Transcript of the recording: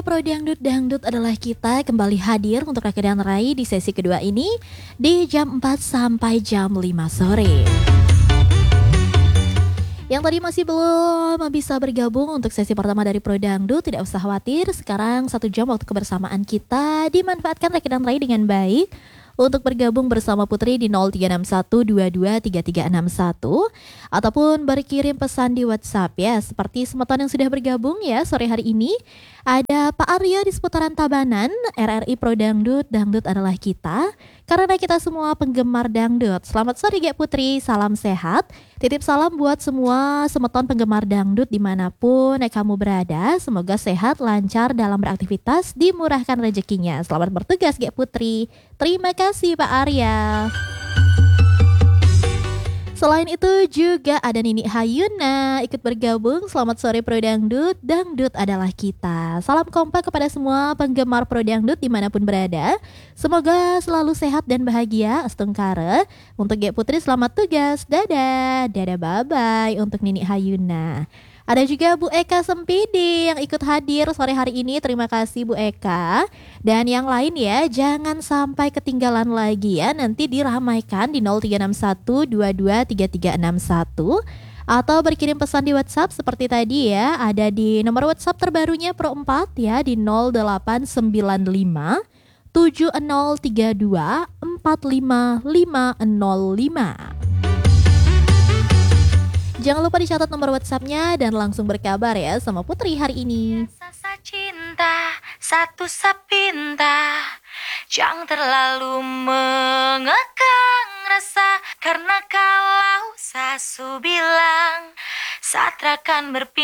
Pro Dangdut adalah kita kembali hadir untuk Raka dan Rai di sesi kedua ini di jam 4 sampai jam 5 sore. Yang tadi masih belum bisa bergabung untuk sesi pertama dari Pro Dangdut, tidak usah khawatir. Sekarang 1 jam waktu kebersamaan kita dimanfaatkan Raka dan Rai dengan baik untuk bergabung bersama Putri di 0361223361 ataupun berkirim pesan di WhatsApp ya. Seperti semeton yang sudah bergabung ya sore hari ini. Ada Pak Aryo di seputaran Tabanan, RRI Pro Dangdut, Dangdut adalah kita. Karena kita semua penggemar dangdut. Selamat sore Gek Putri, salam sehat. Titip salam buat semua semeton penggemar dangdut dimanapun kamu berada. Semoga sehat, lancar dalam beraktivitas, dimurahkan rezekinya. Selamat bertugas Gek Putri. Terima kasih Pak Arya. Selain itu juga ada Nini Hayuna ikut bergabung. Selamat sore Pro Dangdut, Dangdut adalah kita. Salam kompak kepada semua penggemar Pro Dangdut dimanapun berada. Semoga selalu sehat dan bahagia. Astungkara. Untuk Gek Putri selamat tugas. Dadah, dadah bye-bye untuk Nini Hayuna. Ada juga Bu Eka Sempidi yang ikut hadir sore hari ini. Terima kasih Bu Eka. Dan yang lain ya, jangan sampai ketinggalan lagi ya. Nanti diramaikan di 0361223361 atau berkirim pesan di WhatsApp seperti tadi ya. Ada di nomor WhatsApp terbarunya Pro 4 ya di 0895 7032 45505. Jangan lupa dicatat nomor WhatsApp-nya dan langsung berkabar ya sama Putri hari ini. Sasa cinta, satu sapinta, jangan terlalu mengekang rasa, karena kalau sasu bilang saat akan berpindah.